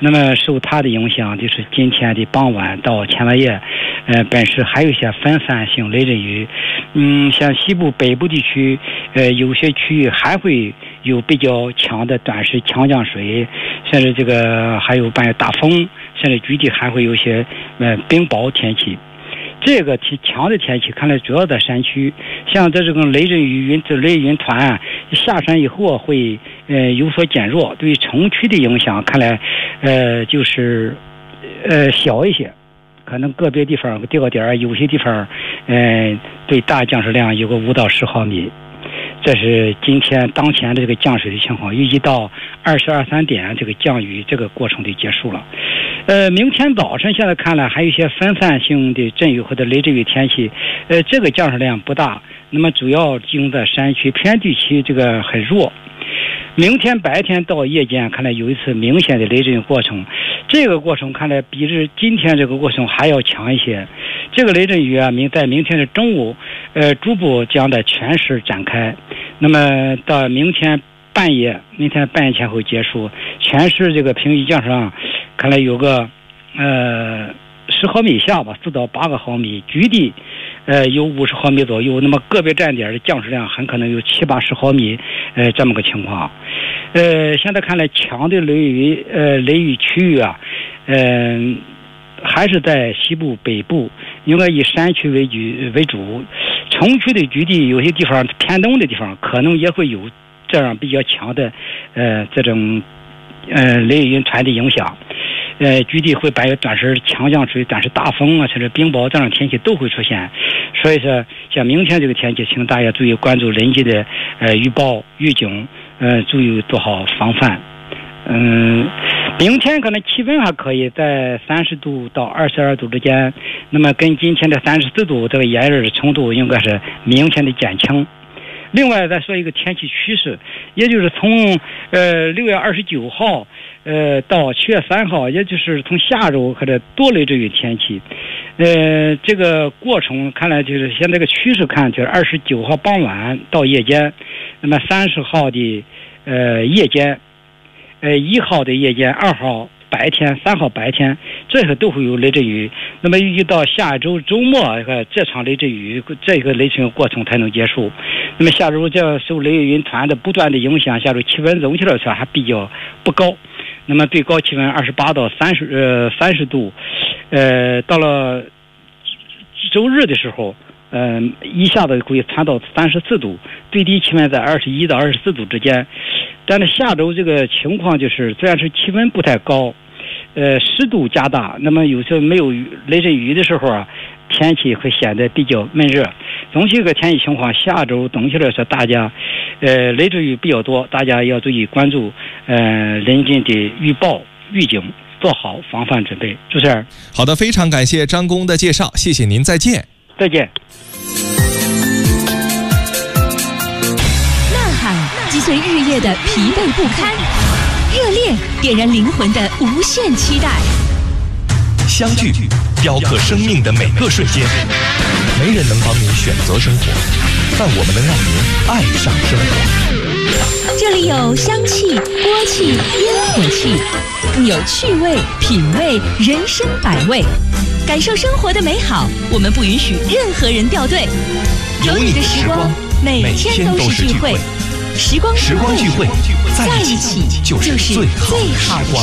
那么受它的影响，就是今天的傍晚到前半夜，本市还有一些分散性雷阵雨。像西部北部地区，有些区域还会有比较强的短时强降水，甚至这个还有半夜大风，甚至局地还会有一些冰雹天气。这个强的天气看来主要在山区，像这种雷阵雨雷云团下山以后会有所减弱，对城区的影响看来就是小一些，可能个别地方掉点，有些地方对大降水量有个5到10毫米。这是今天当前的这个降水的情况，预计到22、23点这个降雨这个过程就结束了。明天早晨现在看来还有一些分散性的阵雨或者雷阵雨天气，这个降水量不大，那么主要集中在山区偏地区，这个很弱。明天白天到夜间看来有一次明显的雷阵雨过程，这个过程看来比之今天这个过程还要强一些。这个雷阵雨啊，在明天的中午逐步将在全市展开，那么到明天半夜前后结束，全市这个平均降水量看来有个10毫米以下吧，4到8个毫米，局地有50毫米左右，那么个别站点的降水量很可能有7、80毫米这么个情况。现在看来强的雷雨区域啊，还是在西部北部，应该以山区为主，城区的局地有些地方偏东的地方可能也会有这样比较强的这种雷云团的影响。局地会伴有短时强降水、短时大风啊，甚至冰雹这样的天气都会出现。所以说，像明天这个天气，请大家注意关注人机的预报预警，注意做好防范。明天可能气温还可以在30度到22度之间，那么跟今天的34度这个炎热的程度应该是明显的减轻。另外再说一个天气趋势，也就是从6月29号到7月3号，也就是从下周或者多雷阵雨天气。这个过程看来就是现在这个趋势看就是29号傍晚到夜间，那么30号的夜间，1号的夜间，2号白天，3号白天，这个都会有雷阵雨。那么预计到下周周末，这场雷阵雨这个雷阵雨过程才能结束。那么下周这受雷云团的不断的影响，下周气温总体来说还比较不高，那么最高气温28到30度，到了周日的时候，一下子会窜到34度，最低气温在21到24度之间。但是下周这个情况就是，虽然是气温不太高，湿度加大，那么有时候没有雷阵雨的时候啊，天气会显得比较闷热。总体这个天气情况，下周总体来说，大家雷阵雨比较多，大家要注意关注人间的预报预警，做好防范准备。主持人， 好的，非常感谢张工的介绍，谢谢您，再见。 再见。 呐喊击碎日夜的疲惫不堪，热烈点燃灵魂的无限期待。 相聚雕刻生命的每个瞬间，没人能帮您选择生活，但我们能让您爱上生活。 这里有香气、锅气、烟火气，有趣味、品味、人生百味，感受生活的美好。我们不允许任何人掉队。有你的时光，每天都是聚会。时光聚会，在一起就是最好的时光。